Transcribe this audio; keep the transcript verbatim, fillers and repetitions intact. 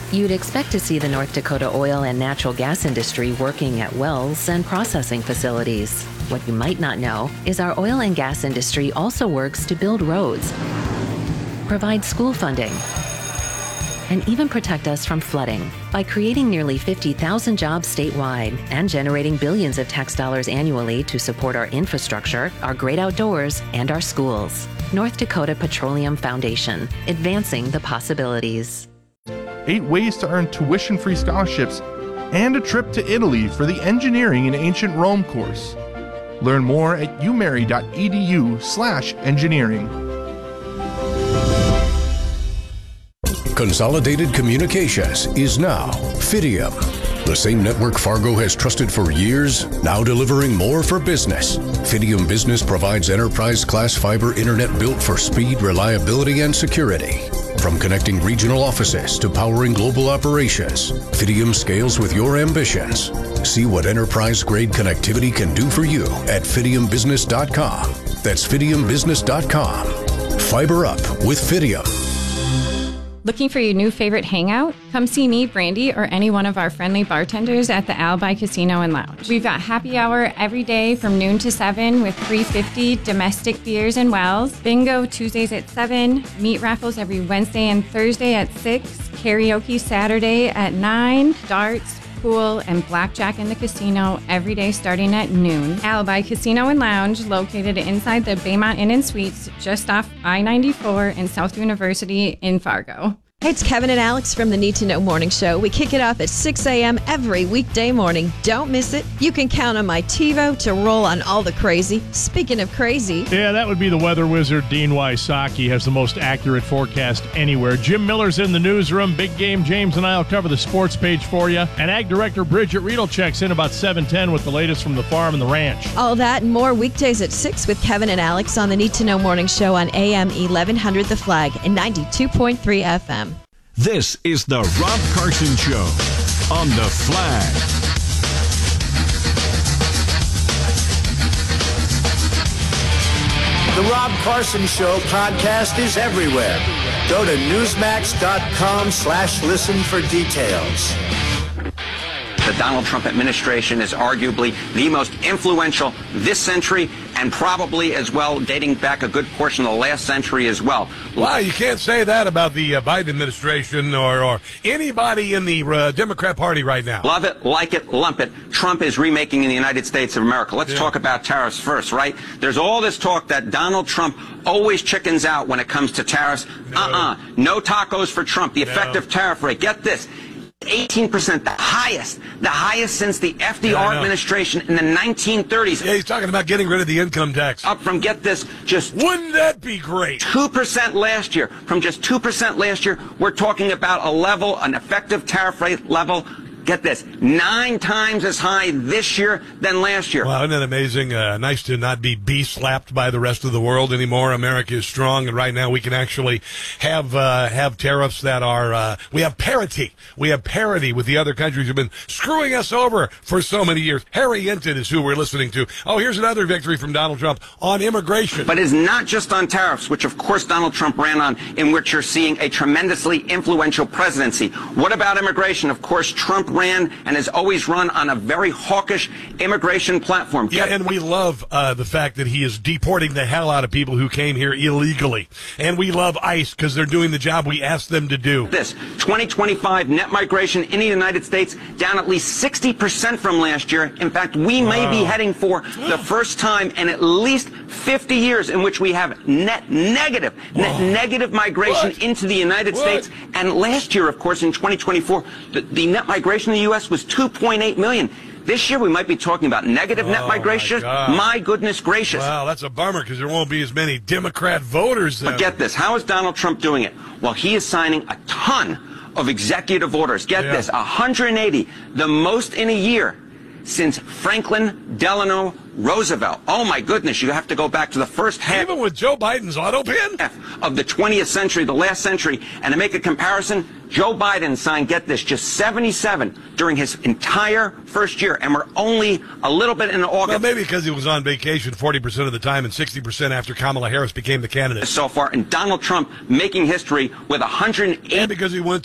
You'd expect to see the North Dakota oil and natural gas industry working at wells and processing facilities. What you might not know is our oil and gas industry also works to build roads, provide school funding, and even protect us from flooding by creating nearly fifty thousand jobs statewide and generating billions of tax dollars annually to support our infrastructure, our great outdoors, and our schools. North Dakota Petroleum Foundation, advancing the possibilities. Eight ways to earn tuition-free scholarships and a trip to Italy for the Engineering in Ancient Rome course. Learn more at umary.edu slash engineering. Consolidated Communications is now Fidium. The same network Fargo has trusted for years, now delivering more for business. Fidium Business provides enterprise-class fiber internet built for speed, reliability, and security. From connecting regional offices to powering global operations, Fidium scales with your ambitions. See what enterprise-grade connectivity can do for you at fidium business dot com. That's fidium business dot com. Fiber up with Fidium. Looking for your new favorite hangout? Come see me, Brandy, or any one of our friendly bartenders at the Alibi Casino and Lounge. We've got happy hour every day from noon to seven with three fifty domestic beers and wells, bingo Tuesdays at seven, meat raffles every Wednesday and Thursday at six, karaoke Saturday at nine, darts, pool, and blackjack in the casino every day starting at noon. Alibi Casino and Lounge, located inside the Baymont Inn and Suites, just off I ninety-four in South University in Fargo. Hey, it's Kevin and Alex from the Need to Know Morning Show. We kick it off at six a.m. every weekday morning. Don't miss it. You can count on my TiVo to roll on all the crazy. Speaking of crazy... Yeah, that would be the weather wizard, Dean Wysocki, has the most accurate forecast anywhere. Jim Miller's in the newsroom. Big Game James and I will cover the sports page for you. And Ag Director Bridget Riedel checks in about seven ten with the latest from the farm and the ranch. All that and more weekdays at six with Kevin and Alex on the Need to Know Morning Show on A M eleven hundred The Flag and ninety-two point three F M. This is the Rob Carson Show on The Flag. The Rob Carson Show podcast is everywhere. Go to newsmax.com slash listen for details. The Donald Trump administration is arguably the most influential this century and probably as well dating back a good portion of the last century as well. Wow, you can't say that about the uh, Biden administration or, or anybody in the uh, Democrat Party right now. Love it, like it, lump it. Trump is remaking in the United States of America. Let's yeah. talk about tariffs first, right? There's all this talk that Donald Trump always chickens out when it comes to tariffs. No. Uh-uh. No tacos for Trump. The effective no. tariff rate, get this, eighteen percent, the highest, the highest since the F D R yeah, administration in the nineteen thirties. Yeah, he's talking about getting rid of the income tax. Up from, get this, just... Wouldn't that be great? two percent last year. From just two percent last year, we're talking about a level, an effective tariff rate level, get this, nine times as high this year than last year. Wow, isn't that amazing? Uh, nice to not be bee-slapped by the rest of the world anymore. America is strong, and right now we can actually have uh, have tariffs that are, uh, we have parity. We have parity with the other countries who have been screwing us over for so many years. Harry Enten is who we're listening to. Oh, here's another victory from Donald Trump on immigration. But it's not just on tariffs, which of course Donald Trump ran on, in which you're seeing a tremendously influential presidency. What about immigration? Of course, Trump ran and has always run on a very hawkish immigration platform. Yeah, and we love uh, the fact that he is deporting the hell out of people who came here illegally. And we love ICE because they're doing the job we asked them to do. This twenty twenty-five net migration in the United States down at least sixty percent from last year. In fact, we wow. may be heading for the first time in at least fifty years in which we have net negative, net negative migration what? into the United what? States. And last year, of course, in twenty twenty-four, the, the net migration in the U S was two point eight million. This year, we might be talking about negative oh net migration. My, my goodness gracious. Wow, that's a bummer because there won't be as many Democrat voters then. But get this. How is Donald Trump doing it? Well, he is signing a ton of executive orders. Get yeah. this, one hundred eighty, the most in a year since Franklin Delano Roosevelt. Oh, my goodness, you have to go back to the first half. Even with Joe Biden's auto pin? Of the twentieth century, the last century. And to make a comparison, Joe Biden signed, get this, just seventy-seven during his entire first year. And we're only a little bit in August. Well, maybe because he was on vacation forty percent of the time and sixty percent after Kamala Harris became the candidate. So far, and Donald Trump making history with one hundred eight. And because he went